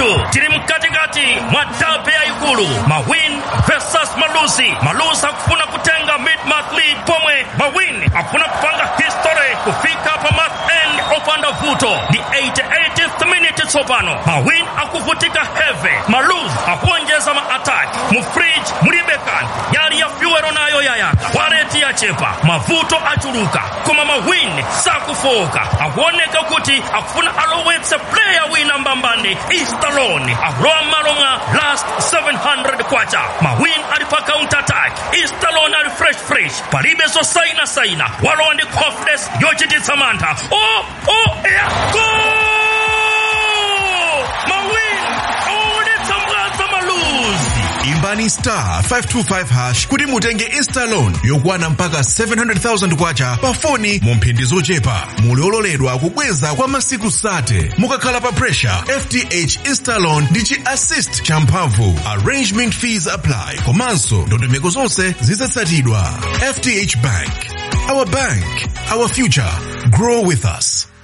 ndithu tili mkatikati mwa dabe yaikulu Mawin versus Malusi. Malusi akufuna kutenga mid-month lead pomwe Mawin akufuna kupanga history kufika pa month end opanda vuto. Ni 88th minute tsopano Mawin akuvutika heavy. Malusi akuonjeza ma-attack mufridge mulibekan yali ya fuero nayo yayaka wareti yachepa mavuto achuluka koma Mawin sakufoka akuoneka kuti akufuna alowetse player wina mbambani Eastalone akulowa malonga last 700 kwacha. Mawin ali pa counter attack, Eastalone ali fresh palibe zo saina walowa ndi confidence yochititsa mantha. Go! Mawin aonetsa mwaza Malusi. Imbani star 525 hash kuti mutenge Eastalone yokwana mpaka 700,000 kwacha pa foni mu mphindi zochepa. Muli ololedwa kubweza kwa masiku sate. Mukakhala pa pressure, FTH Eastalone ndi chi assist champhamvu. Arrangement fees apply. Komanso ndondomeko zonse zizatsatidwa. FTH Bank. Our bank, our future. Grow with us.